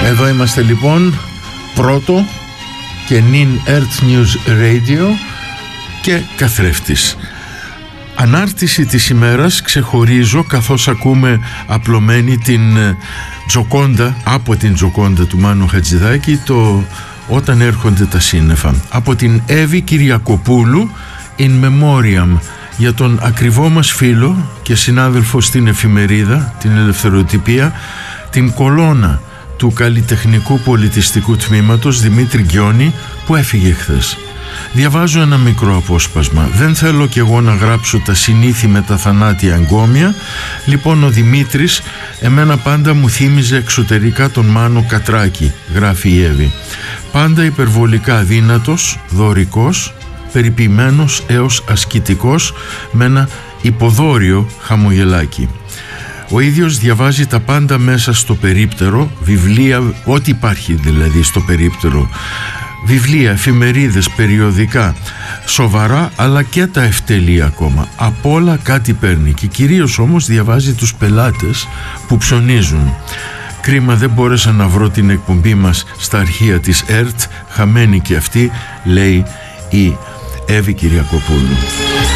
Εδώ είμαστε λοιπόν, πρώτο και νυν Earth News Radio και καθρέφτης. Ανάρτηση της ημέρας ξεχωρίζω, καθώς ακούμε απλωμένη την Τζοκόντα, από την Τζοκόντα του Μάνου Χατζηδάκη, το «Όταν έρχονται τα σύννεφα», από την Εύη Κυριακοπούλου, In Memoriam, για τον ακριβό μας φίλο και συνάδελφο στην εφημερίδα, την Ελευθεροτυπία, την κολόνα του καλλιτεχνικού πολιτιστικού τμήματος Δημήτρη Γκιόνη, που έφυγε χθες. Διαβάζω ένα μικρό απόσπασμα. Δεν θέλω κι εγώ να γράψω τα συνήθη με τα θανάτια εγκόμια. Λοιπόν, ο Δημήτρης εμένα πάντα μου θύμιζε εξωτερικά τον Μάνο Κατράκη, γράφει η Εύη. Πάντα υπερβολικά αδύνατος, δωρικός, περιποιημένος έως ασκητικός, με ένα υποδόριο χαμογελάκι. Ο ίδιος διαβάζει τα πάντα μέσα στο περίπτερο, βιβλία, ό,τι υπάρχει δηλαδή στο περίπτερο, βιβλία, εφημερίδες, περιοδικά, σοβαρά αλλά και τα ευτελή ακόμα. Απ' όλα κάτι παίρνει και κυρίως όμως διαβάζει τους πελάτες που ψωνίζουν. Κρίμα δεν μπόρεσα να βρω την εκπομπή μας στα αρχεία της ΕΡΤ, χαμένη και αυτή, λέει η Εύη Κυριακοπούλου.